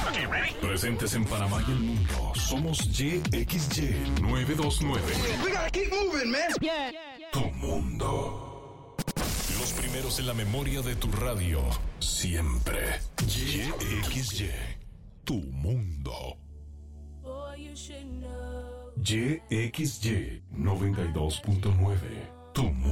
Presentes en Panamá y el mundo. Somos YXY 929. We gotta keep moving, man. Tu mundo. Los primeros en la memoria de tu radio. Siempre. YXY. Tu mundo. YXY 92.9. Tu mundo.